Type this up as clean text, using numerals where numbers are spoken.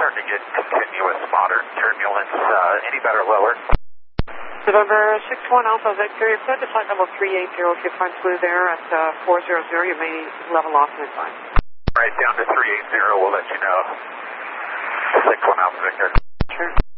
starting to get continuous modern turbulence. Any better lower? November 61 Alpha Victor, you're set to flight level 380. If you find blue there at 400, you may level off mid-line. Right down to 380, we'll let you know. 61 Alpha Victor. Sure.